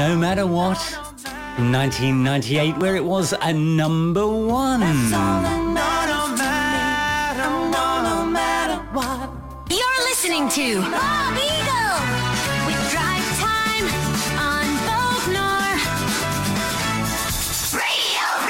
No Matter What, from 1998, where it was a number one. You're listening to Bob Eagle with Drive Time on Bognor Radio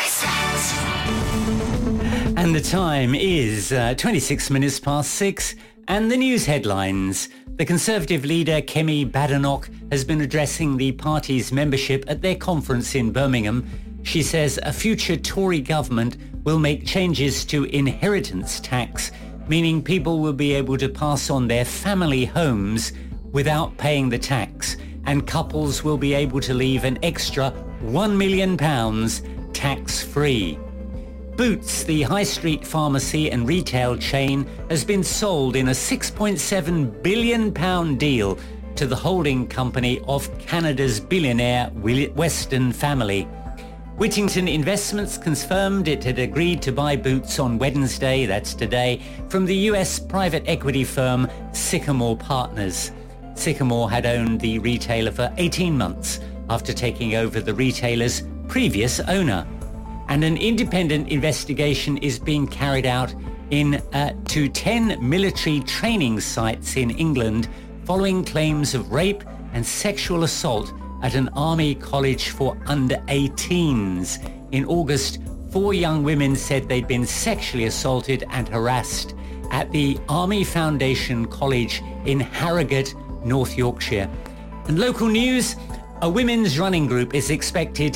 Respect. And the time is 26 minutes past 6, and the news headlines. The Conservative leader Kemi Badenoch has been addressing the party's membership at their conference in Birmingham. She says a future Tory government will make changes to inheritance tax, meaning people will be able to pass on their family homes without paying the tax, and couples will be able to leave an extra £1 million tax-free. Boots, the high street pharmacy and retail chain, has been sold in a £6.7 billion deal to the holding company of Canada's billionaire Weston family. Whittington Investments confirmed it had agreed to buy Boots on Wednesday, that's today, from the US private equity firm Sycamore Partners. Sycamore had owned the retailer for 18 months after taking over the retailer's previous owner. And an independent investigation is being carried out to 10 military training sites in England following claims of rape and sexual assault at an army college for under 18s. In August, 4 young women said they'd been sexually assaulted and harassed at the Army Foundation College in Harrogate, North Yorkshire. And local news, a women's running group is expecting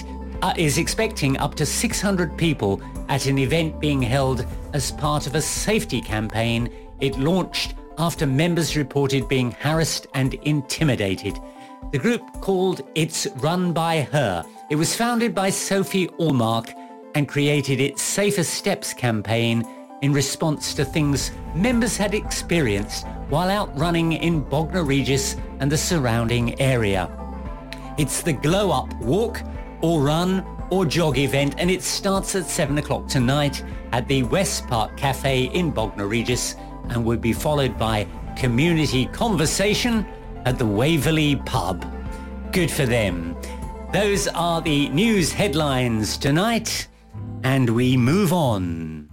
up to 600 people at an event being held as part of a safety campaign it launched after members reported being harassed and intimidated. The group, called It's Run By Her, it was founded by Sophie Allmark and created its Safer Steps campaign in response to things members had experienced while out running in Bognor Regis and the surrounding area. It's the Glow Up Walk or Run or Jog event, and it starts at 7 o'clock tonight at the West Park Cafe in Bognor Regis and will be followed by community conversation at the Waverley Pub. Good for them. Those are the news headlines tonight, and we move on.